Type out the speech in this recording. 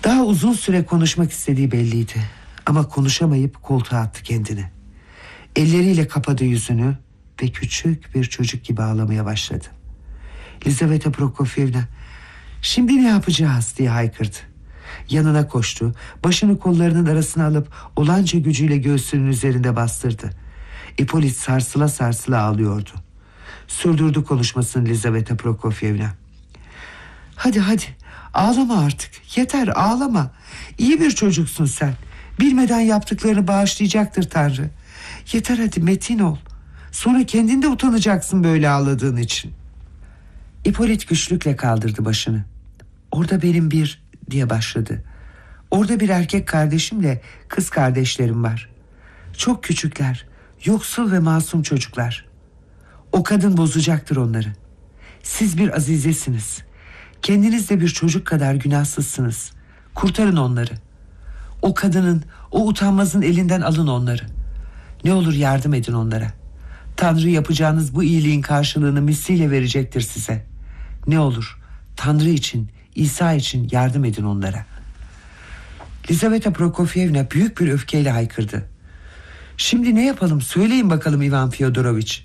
Daha uzun süre konuşmak istediği belliydi. Ama konuşamayıp koltuğa attı kendini. Elleriyle kapadı yüzünü ve küçük bir çocuk gibi ağlamaya başladı. Lizaveta Prokofyevna, "Şimdi ne yapacağız?" diye haykırdı. Yanına koştu, başını kollarının arasına alıp olanca gücüyle göğsünün üzerinde bastırdı. İpolit sarsıla sarsıla ağlıyordu. Sürdürdü konuşmasını Lizaveta Prokofyevna. "Hadi ağlama artık, yeter, ağlama. İyi bir çocuksun sen. Bilmeden yaptıklarını bağışlayacaktır Tanrı. Yeter, hadi metin ol. Sonra kendin de utanacaksın böyle ağladığın için." İpolit güçlükle kaldırdı başını. "Orada benim diye başladı. "Orada bir erkek kardeşimle kız kardeşlerim var. Çok küçükler, yoksul ve masum çocuklar. O kadın bozacaktır onları. Siz bir azizesiniz. Kendiniz de bir çocuk kadar günahsızsınız. Kurtarın onları. O kadının, o utanmazın elinden alın onları. Ne olur yardım edin onlara. Tanrı yapacağınız bu iyiliğin karşılığını misliyle verecektir size. Ne olur Tanrı için, İsa için yardım edin onlara." Lizaveta Prokofyevna büyük bir öfkeyle haykırdı. "Şimdi ne yapalım, söyleyin bakalım Ivan Fyodoroviç.